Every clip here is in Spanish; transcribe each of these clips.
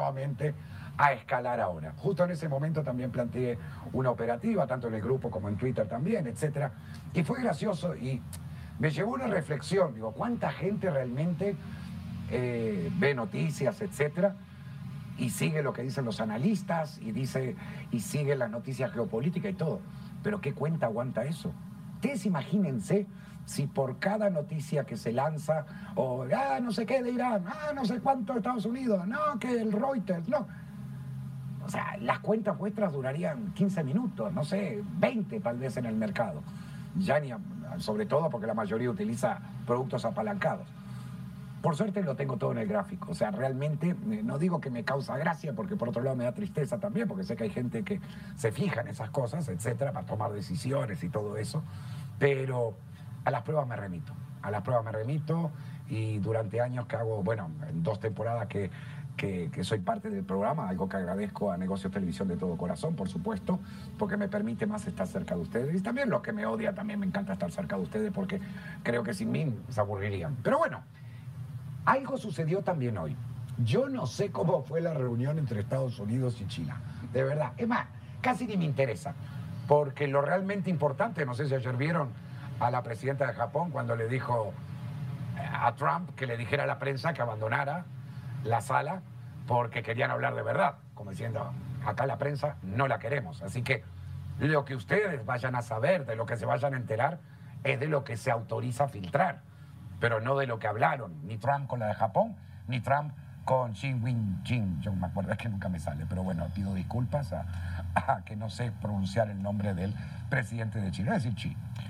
nuevamente a escalar ahora. Justo en ese momento también planteé una operativa, tanto en el grupo como en Twitter también, etcétera. Y fue gracioso y me llevó una reflexión. Digo, ¿cuánta gente realmente ve noticias, etcétera? Y sigue lo que dicen los analistas y sigue las noticias geopolíticas y todo. Pero ¿qué cuenta aguanta eso? Ustedes imagínense si por cada noticia que se lanza, o no sé qué de Irán, no sé cuánto de Estados Unidos, no, que el Reuters, no. O sea, las cuentas vuestras durarían 15 minutos, no sé, 20 tal vez en el mercado. Ya ni, sobre todo porque la mayoría utiliza productos apalancados. Por suerte lo tengo todo en el gráfico, o sea, realmente no digo que me causa gracia, porque por otro lado me da tristeza también, porque sé que hay gente que se fija en esas cosas, etcétera, para tomar decisiones y todo eso, pero a las pruebas me remito, y durante años que hago, bueno, en 2 temporadas que soy parte del programa, algo que agradezco a Negocios Televisión de todo corazón, por supuesto, porque me permite más estar cerca de ustedes, y también los que me odian, también me encanta estar cerca de ustedes, porque creo que sin mí se aburrirían. Pero bueno, algo sucedió también hoy. Yo no sé cómo fue la reunión entre Estados Unidos y China. De verdad. Es más, casi ni me interesa. Porque lo realmente importante, no sé si ayer vieron a la presidenta de Japón cuando le dijo a Trump que le dijera a la prensa que abandonara la sala porque querían hablar de verdad. Como diciendo, acá la prensa no la queremos. Así que lo que ustedes vayan a saber, de lo que se vayan a enterar, es de lo que se autoriza a filtrar, pero no de lo que hablaron, ni Trump con la de Japón, ni Trump con Xi Jinping. Yo me acuerdo, es que nunca me sale, pero bueno, pido disculpas a que no sé pronunciar el nombre del presidente de China, es decir,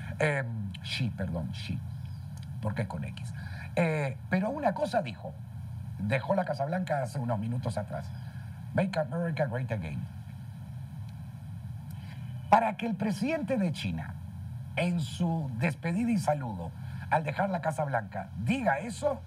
Xi, porque es con X. Pero una cosa dijo, dejó la Casa Blanca hace unos minutos atrás: Make America Great Again. Para que el presidente de China, en su despedida y saludo, al dejar la Casa Blanca, diga eso,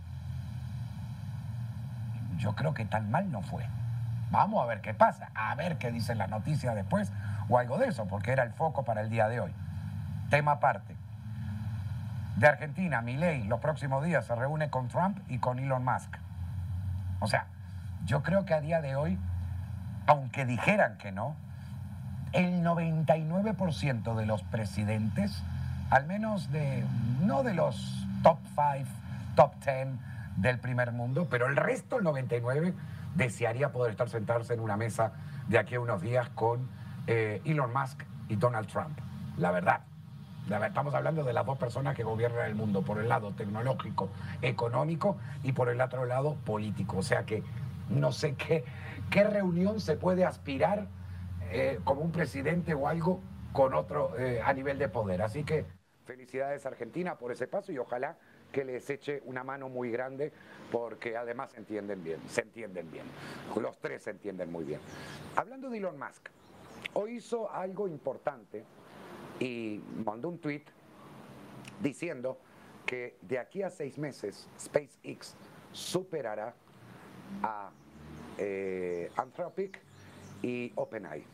yo creo que tan mal no fue. Vamos a ver qué pasa, a ver qué dicen las noticias después o algo de eso, porque era el foco para el día de hoy. Tema aparte. De Argentina, Milei los próximos días se reúne con Trump y con Elon Musk. O sea, yo creo que a día de hoy, aunque dijeran que no, el 99% de los presidentes, al menos no de los top 5, top 10 del primer mundo, pero el resto, el 99%, desearía poder sentarse en una mesa de aquí a unos días con Elon Musk y Donald Trump. La verdad, estamos hablando de las 2 personas que gobiernan el mundo, por el lado tecnológico, económico, y por el otro lado político. O sea que no sé qué reunión se puede aspirar como un presidente o algo con otro a nivel de poder. Así que felicidades Argentina por ese paso y ojalá que les eche una mano muy grande, porque además se entienden bien. Los 3 se entienden muy bien. Hablando de Elon Musk, hoy hizo algo importante y mandó un tweet diciendo que de aquí a 6 meses SpaceX superará a Anthropic y OpenAI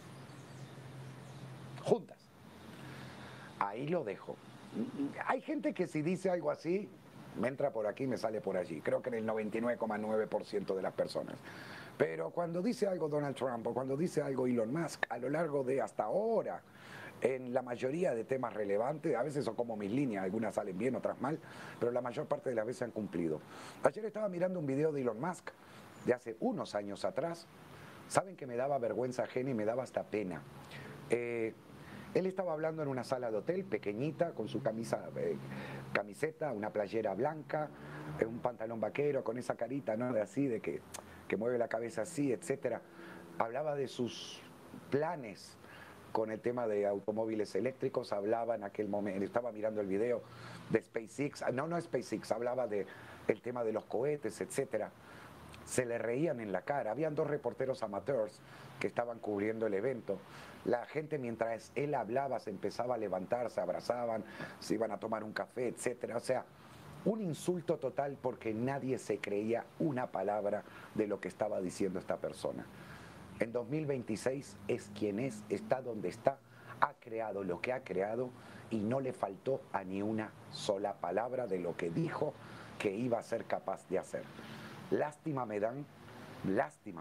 juntas. Ahí lo dejo. Hay gente que si dice algo así, me entra por aquí, me sale por allí. Creo que en el 99,9% de las personas. Pero cuando dice algo Donald Trump o cuando dice algo Elon Musk, a lo largo de hasta ahora, en la mayoría de temas relevantes, a veces son como mis líneas, algunas salen bien, otras mal, pero la mayor parte de las veces han cumplido. Ayer estaba mirando un video de Elon Musk de hace unos años atrás. Saben que me daba vergüenza ajena y me daba hasta pena. Él estaba hablando en una sala de hotel pequeñita, con su camiseta, una playera blanca, un pantalón vaquero, con esa carita, ¿no? De así, de que mueve la cabeza así, etcétera. Hablaba de sus planes con el tema de automóviles eléctricos, hablaba en aquel momento, estaba mirando el video de SpaceX, no SpaceX, hablaba del tema de los cohetes, etcétera. Se le reían en la cara. Habían 2 reporteros amateurs que estaban cubriendo el evento. La gente, mientras él hablaba, se empezaba a levantar, se abrazaban, se iban a tomar un café, etcétera. O sea, un insulto total, porque nadie se creía una palabra de lo que estaba diciendo esta persona. En 2026 es quien es, está donde está, ha creado lo que ha creado y no le faltó a ni una sola palabra de lo que dijo que iba a ser capaz de hacer. Lástima me dan, lástima.